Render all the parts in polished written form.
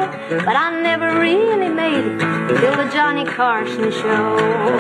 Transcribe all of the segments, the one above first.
but I never really made it till the Johnny Carson show.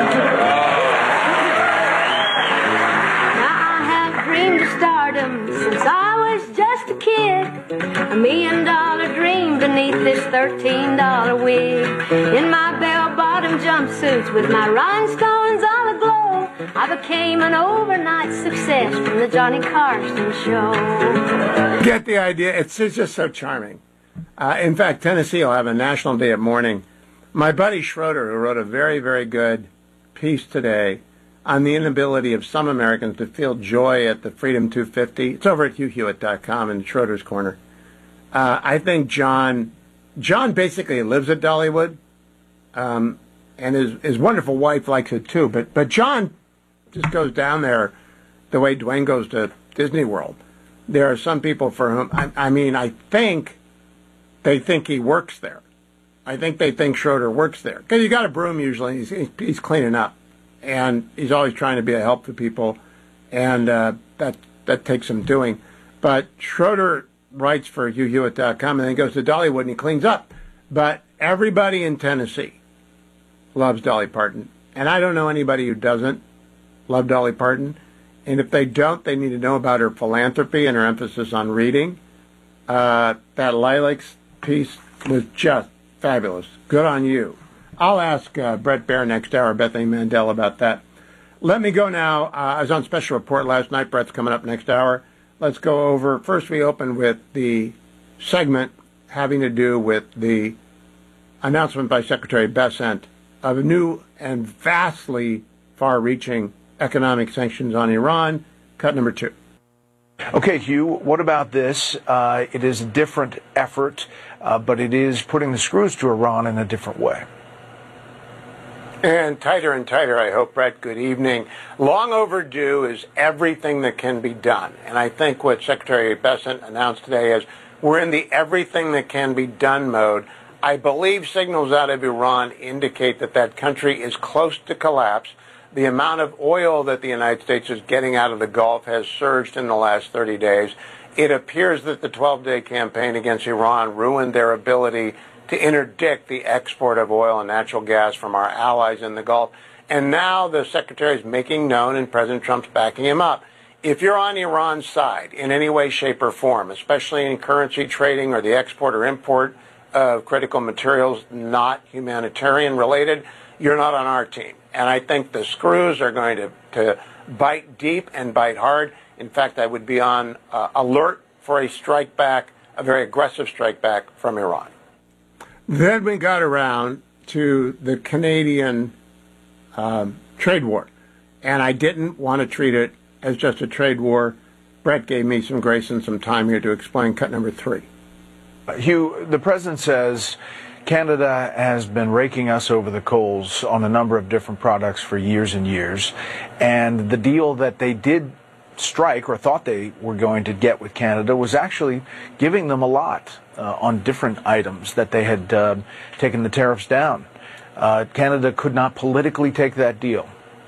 Now I have dreamed of stardom since I was just a kid. $1 million dream beneath this $13 wig. In my bell-bottom jumpsuits with my rhinestones all aglow, I became an overnight success from the Johnny Carson show. Get the idea? It's just so charming. In fact, Tennessee will have a National Day of Mourning. My buddy Schroeder, who wrote a very, very good piece today on the inability of some Americans to feel joy at the Freedom 250. It's over at HughHewitt.com in Schroeder's Corner. I think John basically lives at Dollywood, and his wonderful wife likes it too. But John just goes down there the way Dwayne goes to Disney World. There are some people for whom, I think they think he works there. I think they think Schroeder works there. Because you got a broom usually, he's cleaning up. And he's always trying to be a help to people. And that takes some doing. But Schroeder writes for HughHewitt.com and then goes to Dollywood and he cleans up. But everybody in Tennessee loves Dolly Parton. And I don't know anybody who doesn't love Dolly Parton. And if they don't, they need to know about her philanthropy and her emphasis on reading. That Lilacs piece was just fabulous. Good on you. I'll ask Brett Baer next hour, Bethany Mandel, about that. Let me go now. I was on special report last night. Brett's coming up next hour. Let's go over. First, we open with the segment having to do with the announcement by Secretary Bessent of a new and vastly far-reaching economic sanctions on Iran. Cut number 2. Okay, Hugh, what about this? It is a different effort, but it is putting the screws to Iran in a different way. And tighter, I hope, Brett. Good evening. Long overdue is everything that can be done. And I think what Secretary Bessent announced today is we're in the everything that can be done mode. I believe signals out of Iran indicate that country is close to collapse. The amount of oil that the United States is getting out of the Gulf has surged in the last 30 days. It appears that the 12-day campaign against Iran ruined their ability to interdict the export of oil and natural gas from our allies in the Gulf. And now the Secretary is making known, and President Trump's backing him up. If you're on Iran's side in any way, shape, or form, especially in currency trading or the export or import of critical materials not humanitarian related, you're not on our team. And I think the screws are going to bite deep and bite hard. In fact, I would be on alert for a strike back, a very aggressive strike back from Iran. Then we got around to the Canadian trade war. And I didn't want to treat it as just a trade war. Brett gave me some grace and some time here to explain cut number 3. Hugh, the president says Canada has been raking us over the coals on a number of different products for years and years. And the deal that they did strike, or thought they were going to get with Canada, was actually giving them a lot on different items that they had taken the tariffs down. Canada could not politically take that deal.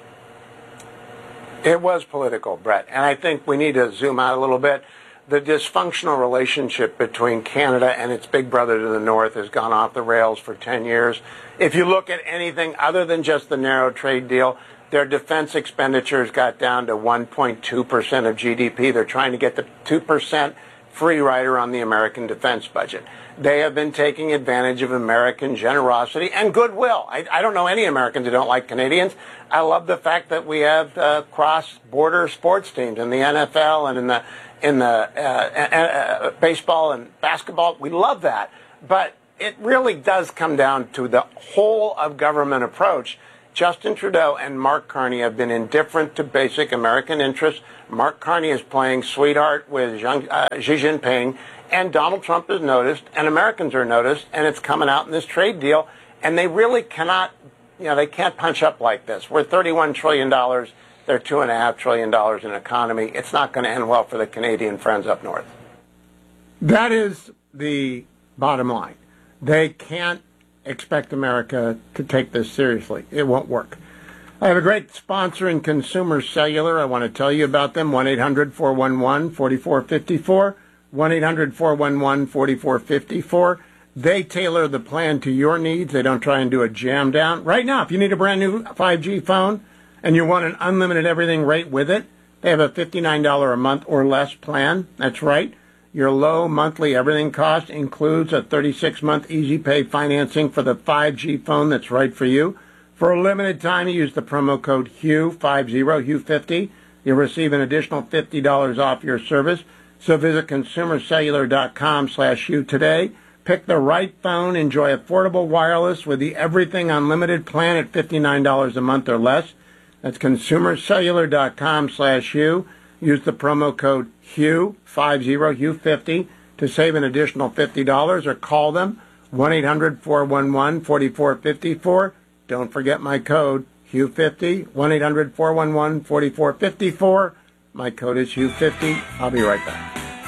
It was political, Brett, and I think we need to zoom out a little bit. The dysfunctional relationship between Canada and its big brother to the north has gone off the rails for 10 years. If you look at anything other than just the narrow trade deal, their defense expenditures got down to 1.2% of GDP. They're trying to get the 2% free rider on the American defense budget. They have been taking advantage of American generosity and goodwill. I don't know any Americans who don't like Canadians. I love the fact that we have cross-border sports teams in the NFL and in the baseball and basketball. We love that. But it really does come down to the whole of government approach. Justin Trudeau and Mark Carney have been indifferent to basic American interests. Mark Carney is playing sweetheart with Xi Jinping, and Donald Trump is noticed, and Americans are noticed, and it's coming out in this trade deal, and they really cannot, they can't punch up like this. We're $31 trillion. They're $2.5 trillion in economy. It's not going to end well for the Canadian friends up north. That is the bottom line. They can't expect America to take this seriously. It won't work. I have a great sponsor in Consumer Cellular. I want to tell you about them. 1-800-411-4454. 1-800-411-4454. They tailor the plan to your needs. They don't try and do a jam down. Right now, if you need a brand new 5G phone and you want an unlimited everything rate with it, they have a $59 a month or less plan. That's right. Your low monthly everything cost includes a 36-month easy pay financing for the 5G phone that's right for you. For a limited time, you use the promo code HUGH50, HUGH50. You'll receive an additional $50 off your service. So visit consumercellular.com/HUGH today. Pick the right phone. Enjoy affordable wireless with the Everything Unlimited plan at $59 a month or less. That's consumercellular.com/HUGH. Use the promo code HUGH50, HUGH50 to save an additional $50 or call them 1-800-411-4454. Don't forget my code, HUGH50, 1-800-411-4454. My code is HUGH50. I'll be right back.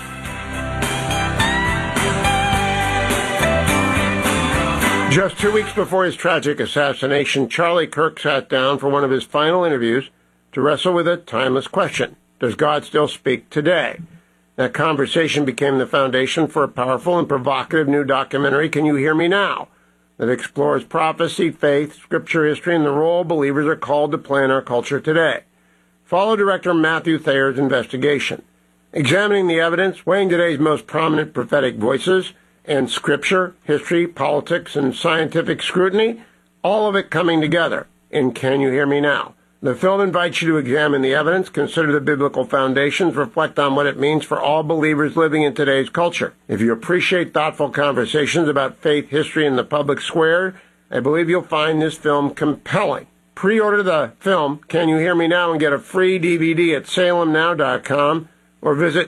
Just 2 weeks before his tragic assassination, Charlie Kirk sat down for one of his final interviews to wrestle with a timeless question. Does God still speak today? That conversation became the foundation for a powerful and provocative new documentary, Can You Hear Me Now?, that explores prophecy, faith, scripture, history, and the role believers are called to play in our culture today. Follow director Matthew Thayer's investigation, examining the evidence, weighing today's most prominent prophetic voices, and scripture, history, politics, and scientific scrutiny, all of it coming together in Can You Hear Me Now? The film invites you to examine the evidence, consider the biblical foundations, reflect on what it means for all believers living in today's culture. If you appreciate thoughtful conversations about faith, history, and the public square, I believe you'll find this film compelling. Pre-order the film, Can You Hear Me Now?, and get a free DVD at salemnow.com or visit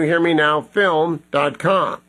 CanYouHearMeNowFilm.com.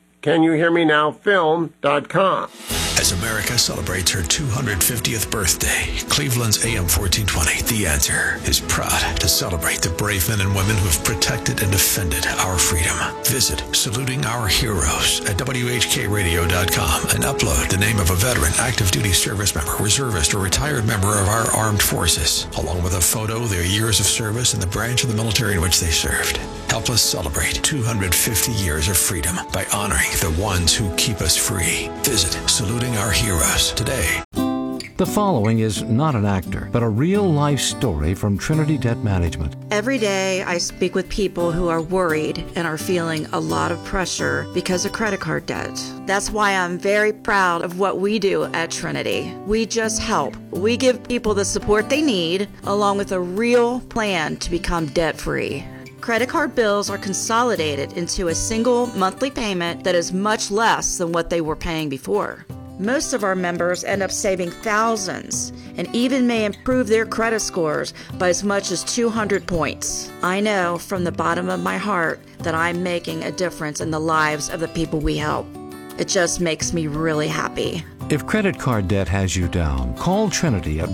CanYouHearMeNowFilm.com. As America celebrates her 250th birthday, Cleveland's AM 1420, The Answer, is proud to celebrate the brave men and women who have protected and defended our freedom. Visit Saluting Our Heroes at WHKRadio.com and upload the name of a veteran, active duty service member, reservist, or retired member of our armed forces, along with a photo, their years of service, and the branch of the military in which they served. Help us celebrate 250 years of freedom by honoring the ones who keep us free. Visit Saluting Our Heroes today. The following is not an actor, but a real-life story from Trinity Debt Management. Every day I speak with people who are worried and are feeling a lot of pressure because of credit card debt. That's why I'm very proud of what we do at Trinity. We just help. We give people the support they need, along with a real plan to become debt-free. Credit card bills are consolidated into a single monthly payment that is much less than what they were paying before. Most of our members end up saving thousands and even may improve their credit scores by as much as 200 points. I know from the bottom of my heart that I'm making a difference in the lives of the people we help. It just makes me really happy. If credit card debt has you down, call Trinity at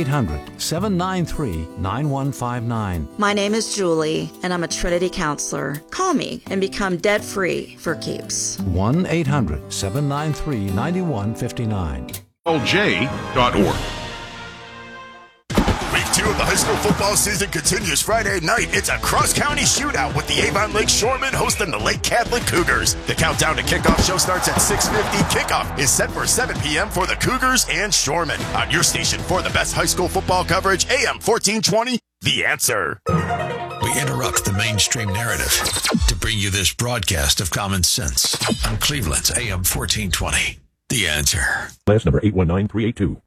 1-800-793-9159. My name is Julie, and I'm a Trinity counselor. Call me and become debt-free for keeps. 1-800-793-9159. LJ.org. Week 2 of the high school football season continues Friday night. It's a cross-county shootout with the Avon Lake Shoremen hosting the Lake Catholic Cougars. The countdown to kickoff show starts at 6:50. Kickoff is set for 7 p.m. for the Cougars and Shoremen. On your station for the best high school football coverage, AM 1420, The Answer. We interrupt the mainstream narrative to bring you this broadcast of common sense on Cleveland's AM 1420, The Answer. Last number 819382.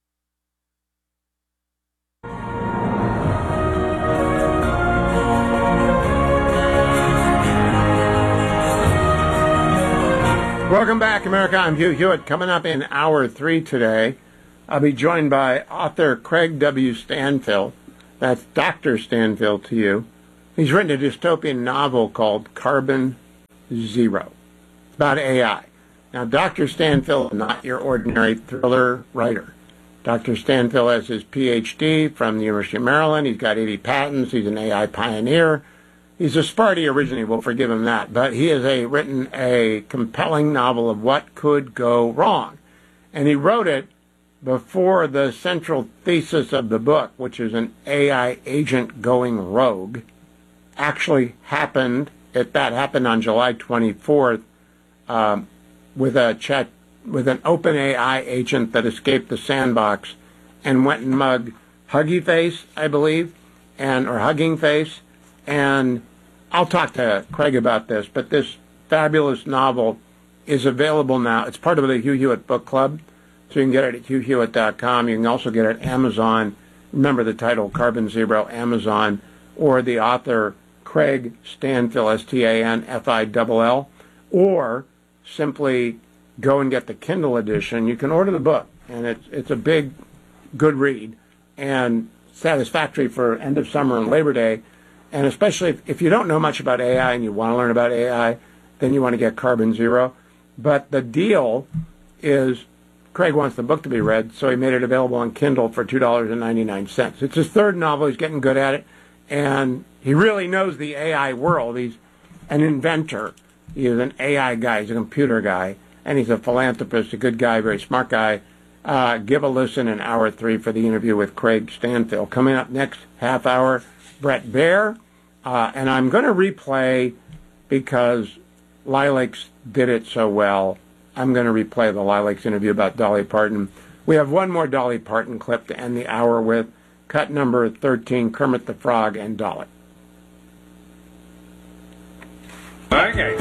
Welcome back, America. I'm Hugh Hewitt. Coming up in Hour 3 today, I'll be joined by author Craig W. Stanfill. That's Dr. Stanfill to you. He's written a dystopian novel called Carbon Zero. It's about AI. Now, Dr. Stanfill is not your ordinary thriller writer. Dr. Stanfill has his Ph.D. from the University of Maryland. He's got 80 patents. He's an AI pioneer. He's a Sparty originally, we'll forgive him that, but he has written a compelling novel of what could go wrong. And he wrote it before the central thesis of the book, which is an AI agent going rogue, actually happened. That happened on July 24th with a with an OpenAI agent that escaped the sandbox and went and mugged Huggy Face, I believe, or Hugging Face. And I'll talk to Craig about this, but this fabulous novel is available now. It's part of the Hugh Hewitt Book Club, so you can get it at hughhewitt.com. You can also get it at Amazon. Remember the title, Carbon Zero, Amazon, or the author, Craig Stanfill, Stanfill, or simply go and get the Kindle edition. You can order the book, and it's a big, good read, and satisfactory for end of summer and Labor Day. And especially if you don't know much about AI and you want to learn about AI, then you want to get Carbon Zero. But the deal is Craig wants the book to be read, so he made it available on Kindle for $2.99. It's his third novel. He's getting good at it, and he really knows the AI world. He's an inventor. He is an AI guy. He's a computer guy, and he's a philanthropist, a good guy, very smart guy. Give a listen in hour 3 for the interview with Craig Stanfill. Coming up next half hour, Bret Baier, and I'm going to replay, because Lilacs did it so well, I'm going to replay the Lilacs interview about Dolly Parton. We have one more Dolly Parton clip to end the hour with, cut number 13, Kermit the Frog and Dolly. Okay.